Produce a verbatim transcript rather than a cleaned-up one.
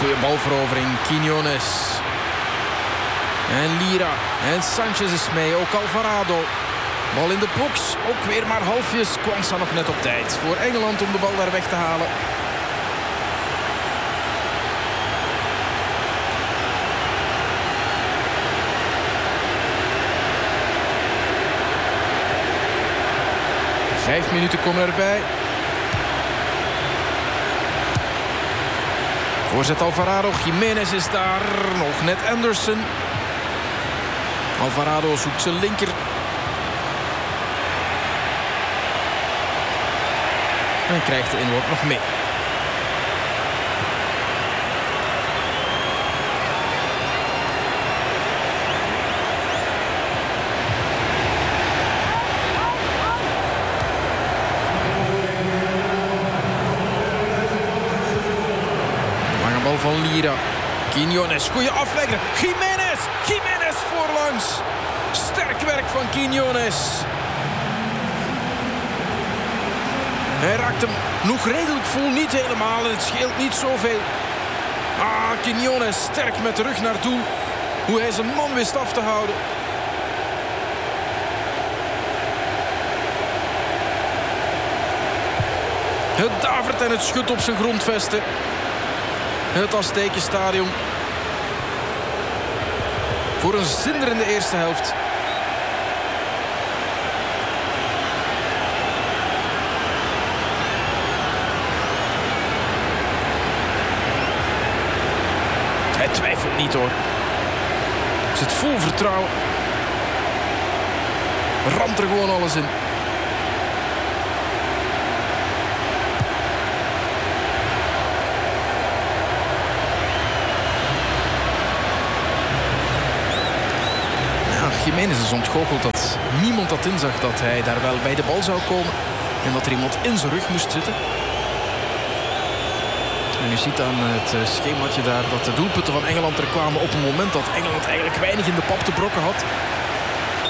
Goeie balverovering, Quiñones. En Lira. En Sanchez is mee, ook Alvarado. Bal in de box, ook weer maar halfjes. Quansah nog net op tijd voor Engeland om de bal daar weg te halen. Vijf minuten komen erbij. Voorzet Alvarado, Jiménez is daar. Nog net Anderson. Alvarado zoekt zijn linker. En krijgt de inworp nog mee. Lange bal van Lira. Quiñones, goede aflegger. Jiménez, Jiménez voorlangs. Sterk werk van Quiñones. Hij raakt hem nog redelijk vol, niet helemaal. En het scheelt niet zoveel. Ah, Quiñones sterk met de rug naar doel. Hoe hij zijn man wist af te houden. Het davert en het schudt op zijn grondvesten. Het Aztekenstadion. Voor een zinderende eerste helft. Hij twijfelt niet hoor. Zit vol vertrouwen. Ramt er gewoon alles in. Jiménez is ontgoocheld dat niemand dat inzag dat hij daar wel bij de bal zou komen. En dat er iemand in zijn rug moest zitten. En u ziet aan het schemaatje daar dat de doelpunten van Engeland er kwamen op een moment dat Engeland eigenlijk weinig in de pap te brokken had.